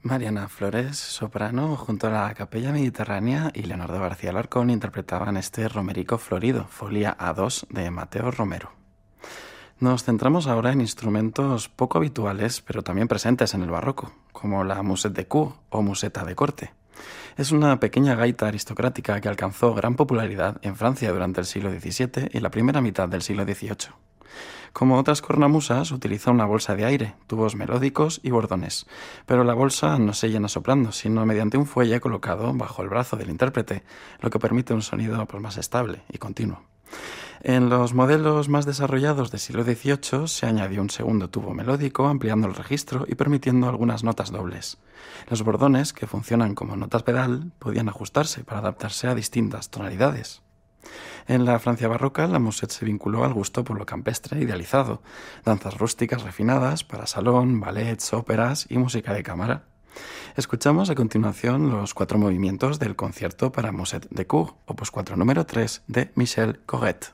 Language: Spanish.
Mariana Flores, soprano, junto a la Capella Mediterránea y Leonardo García Alarcón interpretaban este Romerico Florido, Folia A2 de Mateo Romero. Nos centramos ahora en instrumentos poco habituales, pero también presentes en el barroco, como la musette de cour o museta de corte. Es una pequeña gaita aristocrática que alcanzó gran popularidad en Francia durante el siglo XVII y la primera mitad del siglo XVIII. Como otras cornamusas, utiliza una bolsa de aire, tubos melódicos y bordones, pero la bolsa no se llena soplando, sino mediante un fuelle colocado bajo el brazo del intérprete, lo que permite un sonido más estable y continuo. En los modelos más desarrollados del siglo XVIII se añadió un segundo tubo melódico, ampliando el registro y permitiendo algunas notas dobles. Los bordones, que funcionan como notas pedal, podían ajustarse para adaptarse a distintas tonalidades. En la Francia barroca, la musette se vinculó al gusto por lo campestre idealizado, danzas rústicas refinadas para salón, ballets, óperas y música de cámara. Escuchamos a continuación los 4 movimientos del concierto para musette de cour, opus 4 número 3 de Michel Corrette.